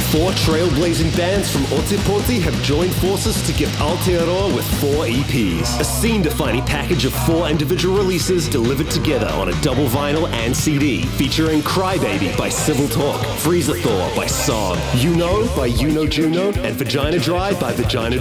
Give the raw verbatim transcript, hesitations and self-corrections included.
Four trailblazing bands from Otepoti have joined forces to gift Aotearoa with four E Ps. A scene-defining package of four individual releases delivered together on a double vinyl and C D, featuring Crybaby by Civil Talk, Freezer Thor by Song, You Know by You Know Juno, and Vagina Dry by Vagina